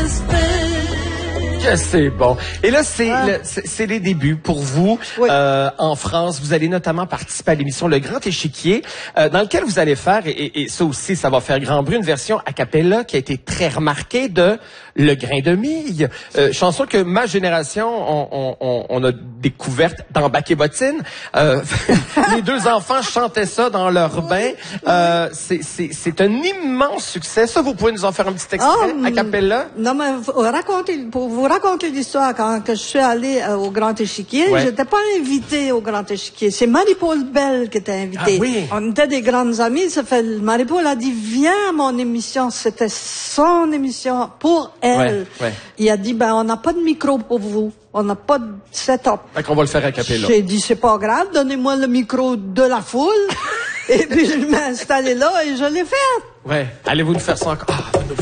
Que c'est bon. Et là, c'est les débuts pour vous. Oui. En France, vous allez notamment participer à l'émission Le Grand Échiquier, dans lequel vous allez faire, et ça aussi, ça va faire grand bruit, une version a cappella qui a été très remarquée de Le Grain de Mille. Chanson que ma génération, on a découverte dans Bac et Bottine. Les deux enfants chantaient ça dans leur bain. C'est un immense succès. Ça, vous pouvez nous en faire un petit extrait a cappella? Non, mais pour vous raconter l'histoire, quand je suis allée au Grand Échiquier, j'étais pas invitée au Grand Échiquier. C'est Marie-Paul Bell qui était invitée. Ah oui. On était des grandes amies. Ça fait, Marie-Paul a dit, viens à mon émission. C'était son émission pour elle. Ouais. Il a dit, on n'a pas de micro pour vous. On n'a pas de setup. Fait qu'on va le faire a cappella. J'ai dit, c'est pas grave, donnez-moi le micro de la foule. Et puis, je m'ai installé là et je l'ai fait. Ouais. Allez-vous nous faire ça encore?